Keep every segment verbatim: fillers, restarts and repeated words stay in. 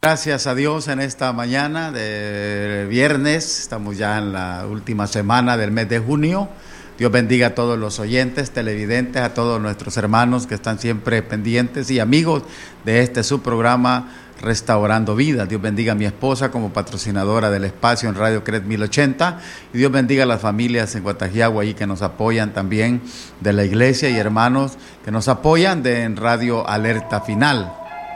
Gracias a Dios en esta mañana de viernes, estamos ya en la última semana del mes de junio. Dios bendiga a todos los oyentes, televidentes, a todos nuestros hermanos que están siempre pendientes y amigos de este su programa Restaurando Vidas. Dios bendiga a mi esposa como patrocinadora del espacio en Radio Cred mil ochenta, y Dios bendiga a las familias en Guatajiagua ahí que nos apoyan también de la iglesia y hermanos que nos apoyan de en Radio Alerta Final.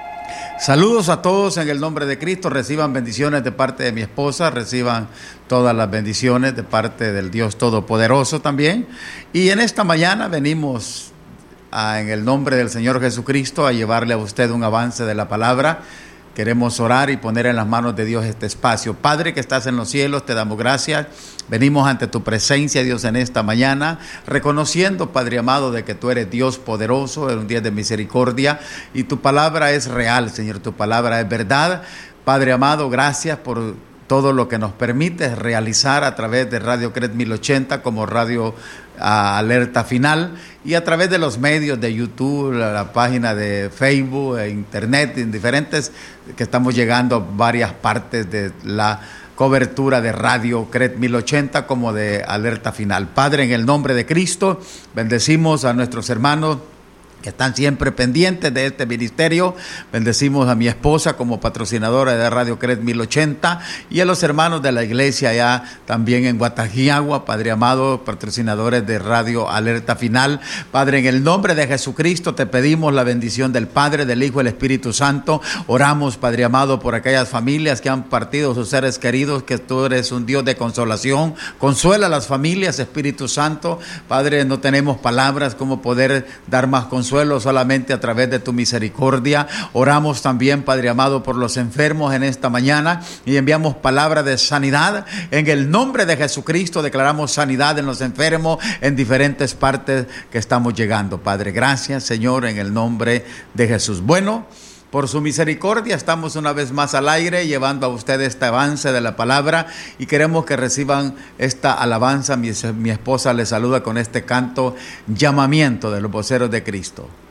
Saludos a todos en el nombre de Cristo, reciban bendiciones de parte de mi esposa, reciban todas las bendiciones de parte del Dios Todopoderoso también. Y en esta mañana venimos a, en el nombre del Señor Jesucristo a llevarle a usted un avance de la palabra. Queremos orar y poner en las manos de Dios este espacio. Padre que estás en los cielos, te damos gracias. Venimos ante tu presencia, Dios, en esta mañana, reconociendo, Padre amado, de que tú eres Dios poderoso, en un día de misericordia, y tu palabra es real, Señor, tu palabra es verdad. Padre amado, gracias por todo lo que nos permite realizar a través de Radio Cred mil ochenta como Radio a Alerta Final, y a través de los medios de YouTube, la, la página de Facebook, e Internet, en diferentes, que estamos llegando a varias partes de la cobertura de Radio Cred mil ochenta como de Alerta Final. Padre, en el nombre de Cristo, bendecimos a nuestros hermanos que están siempre pendientes de este ministerio. Bendecimos a mi esposa como patrocinadora de Radio Cred mil ochenta y a los hermanos de la iglesia allá también en Guatajiagua, Padre amado, patrocinadores de Radio Alerta Final. Padre, en el nombre de Jesucristo te pedimos la bendición del Padre, del Hijo y del Espíritu Santo. Oramos, Padre amado, por aquellas familias que han partido sus seres queridos, que tú eres un Dios de consolación. Consuela a las familias, Espíritu Santo. Padre, no tenemos palabras como poder dar más consuelo, solamente a través de tu misericordia. Oramos también, Padre amado, por los enfermos en esta mañana y enviamos palabra de sanidad. En el nombre de Jesucristo declaramos sanidad en los enfermos en diferentes partes que estamos llegando. Padre, gracias, Señor, en el nombre de Jesús. Bueno, por su misericordia estamos una vez más al aire llevando a ustedes este avance de la palabra y queremos que reciban esta alabanza. Mi, mi esposa les saluda con este canto, Llamamiento de los Voceros de Cristo.